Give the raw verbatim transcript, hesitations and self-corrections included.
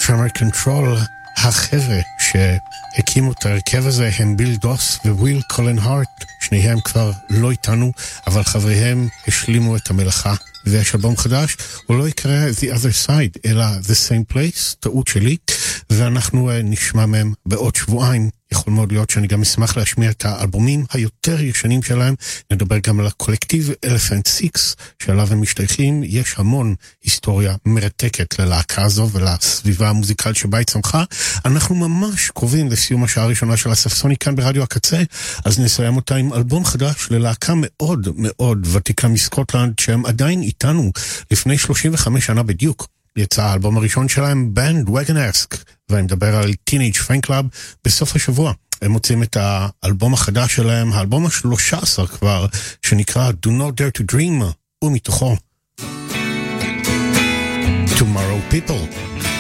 טרמר קונטרול, החבר'ה שהקימו את הרכב הזה הם ביל דוס וויל קולן הארט, שניהם כבר לא איתנו, אבל חבריהם השלימו את המלאכה, ויש אלבום חדש, הוא לא יקרא The Other Side, אלא The Same Place, טעות שלי, ואנחנו נשמע מהם בעוד שבועיים. יכול מאוד להיות שאני גם אשמח להשמיע את האלבומים היותר ישנים שלהם, נדבר גם על הקולקטיב Elephant Six, שעליו הם משתייכים, יש המון היסטוריה מרתקת ללהקה הזו ולסביבה המוזיקלית שבה היא צמחה, אנחנו ממש קרובים לסיום השעה הראשונה של הספסוני כאן ברדיו הקצה, אז נסיים אותה עם אלבום חדש ללהקה מאוד מאוד ותיקה מסקוטלנד, שהם עדיין איתנו לפני שלושים וחמש שנה בדיוק, יצא האלבום הראשון שלהם, Bandwagonesque, ואני מדבר על Teenage Fan Club בסוף השבוע. הם מוצאים את האלבום החדש שלהם, האלבום ה-שלוש עשרה כבר, שנקרא Do Not Dare to Dream, ומתוכו Tomorrow People.